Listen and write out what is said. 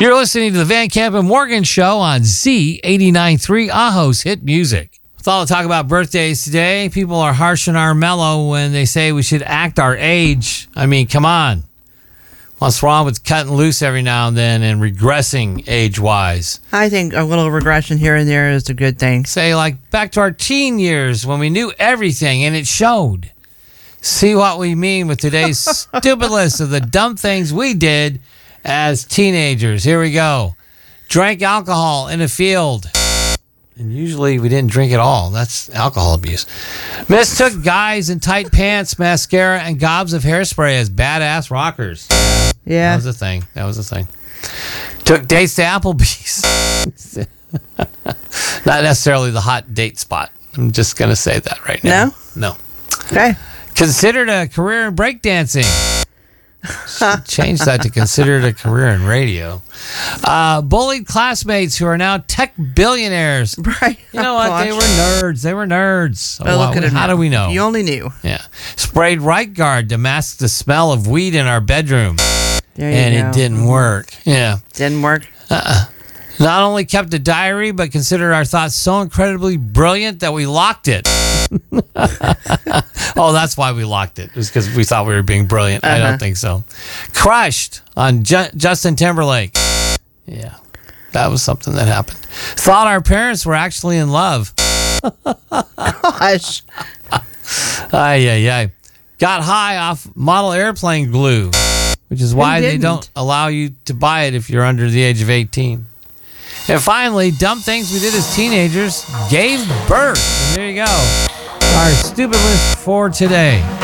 You're listening to the Van Camp and Morgan Show on Z89.3 Aho's Hit Music. With all the talk about birthdays today, people are harsh and our mellow when they say we should act our age. I mean, come on. What's wrong with cutting loose every now and then and regressing age-wise? I think a little regression here and there is a good thing. Say, like, back to our teen years when we knew everything and it showed. See what we mean with today's stupid list of the dumb things we did as teenagers. Here we go. Drank alcohol in a field. And usually we didn't drink at all. That's alcohol abuse. Mistook guys in tight pants, mascara, and gobs of hairspray as badass rockers. Yeah. That was a thing. Took dates to Applebee's. Not necessarily the hot date spot. I'm just going to say that right now. No? Okay. Considered a career in breakdancing. Change that to considered a career in radio. Bullied classmates who are now tech billionaires. Right. You know what? Gosh. They were nerds. But look at it How now. do we know? You only knew. Yeah. Sprayed right guard to mask the smell of weed in our bedroom. There you And go. it didn't work. Yeah. Didn't work. Not only kept a diary, but considered our thoughts so incredibly brilliant that we locked it. Oh, that's why we locked it. It was because we thought we were being brilliant. I don't think so. Crushed on Justin Timberlake. Yeah, that was something that happened. Thought our parents were actually in love. Gosh. Ay. Got high off model airplane glue, which is why they don't allow you to buy it if you're under the age of 18. And finally, dumb things we did as teenagers gave birth. And there you go. Our stupid list for today.